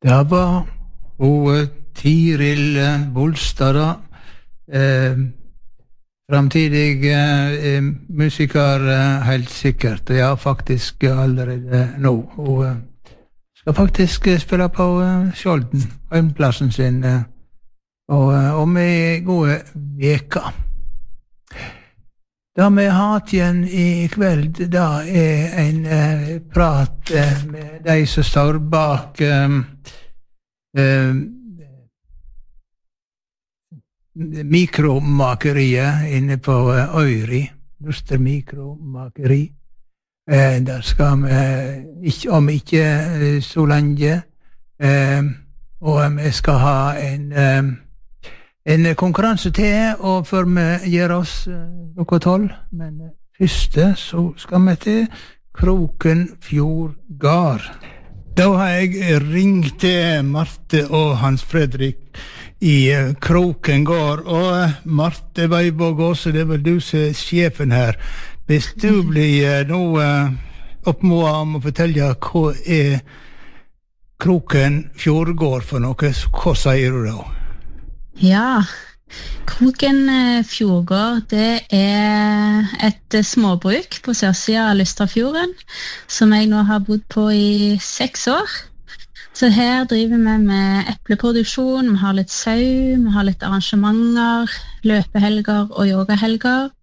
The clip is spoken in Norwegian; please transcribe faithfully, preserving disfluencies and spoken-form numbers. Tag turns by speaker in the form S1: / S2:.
S1: Det var hun Tiril Bolstad da, eh, framtidig eh, musiker eh, helt sikkert, ja faktisk allerede nå. Hun eh, skal faktisk eh, spille på eh, Skjolden, heimplassen sin, eh, og eh, om i gode veker. Det vi har hatt igjen i kveld, da er en eh, prat eh, med de som står bak eh, eh, mikromakeriet inne på eh, Øyri, Luster mikromakeri. Eh, der skal vi ikke, om ikke eh, så lenge, eh, og vi skal ha en eh, En konkurranse til, og før vi gjør oss klokka tolv, men første så skal vi til Krokenfjord gard. Da har jeg ringt til Marte og Hans Fredrik i Kroken gard, og Marte Veibåg også, det er vel du som er sjefen her. Hvis du blir nå oppmålet om å fortelle hva er Krokenfjord gard for noe, så hva sier du da?
S2: Ja, Krokenfjord gard, det er et småbruk på sørsida av Lustrafjorden, som jeg nå har bodd på i seks år. Så her driver vi med epleproduksjon, vi har litt sau, vi har litt arrangementer, løpehelger og yogahelger,